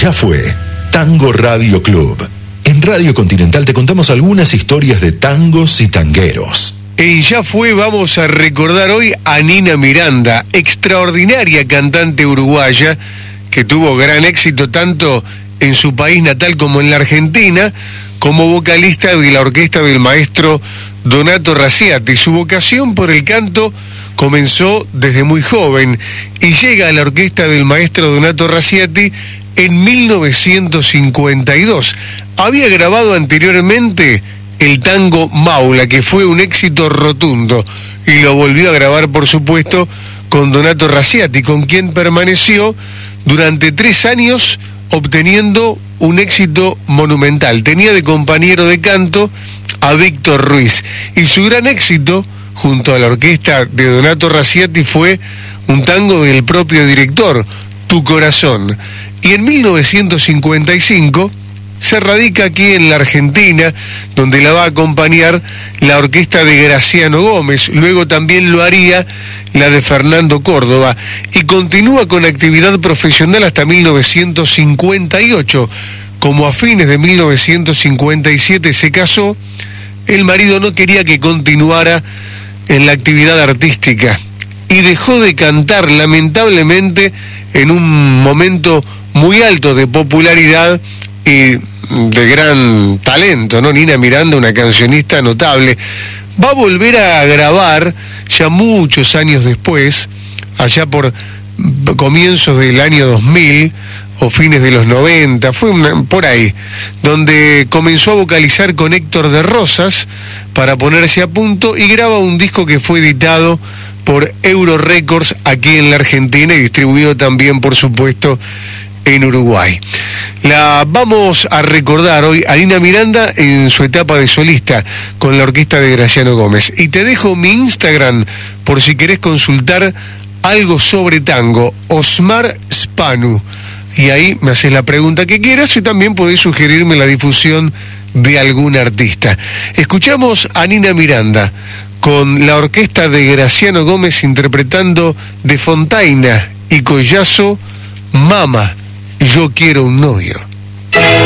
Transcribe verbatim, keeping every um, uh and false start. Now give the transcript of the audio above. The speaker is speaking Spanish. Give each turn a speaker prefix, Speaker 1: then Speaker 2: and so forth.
Speaker 1: Ya fue Tango Radio Club. En Radio Continental te contamos algunas historias de tangos y tangueros.
Speaker 2: Y ya fue, vamos a recordar hoy a Nina Miranda, extraordinaria cantante uruguaya que tuvo gran éxito tanto en su país natal como en la Argentina, como vocalista de la orquesta del maestro Donato Raciati. Su vocación por el canto comenzó desde muy joven y llega a la orquesta del maestro Donato Raciati en mil novecientos cincuenta y dos. Había grabado anteriormente el tango Maula, que fue un éxito rotundo, y lo volvió a grabar, por supuesto, con Donato Raciati, con quien permaneció durante tres años obteniendo un éxito monumental. Tenía de compañero de canto a Víctor Ruiz, y su gran éxito junto a la orquesta de Donato Raciati fue un tango del propio director, Tu Corazón. Y en mil novecientos cincuenta y cinco se radica aquí en la Argentina, donde la va a acompañar la orquesta de Graciano Gómez, luego también lo haría la de Fernando Córdoba, y continúa con actividad profesional hasta mil novecientos cincuenta y ocho. Como a fines de mil novecientos cincuenta y siete se casó, el marido no quería que continuara en la actividad artística y dejó de cantar, lamentablemente, en un momento muy alto de popularidad y de gran talento, ¿no? Nina Miranda, una cancionista notable, va a volver a grabar ya muchos años después, allá por comienzos del año dos mil o fines de los noventa, fue una, por ahí, donde comenzó a vocalizar con Héctor de Rosas para ponerse a punto, y graba un disco que fue editado por Euro Records aquí en la Argentina y distribuido también, por supuesto, en Uruguay. La vamos a recordar hoy a Nina Miranda en su etapa de solista con la orquesta de Graciano Gómez. Y te dejo mi Instagram por si querés consultar algo sobre tango, Osmar Spanu. Y ahí me haces la pregunta que quieras y también podés sugerirme la difusión de algún artista. Escuchamos a Nina Miranda con la orquesta de Graciano Gómez interpretando de Fontaina y Collazo, Mama, yo quiero un novio.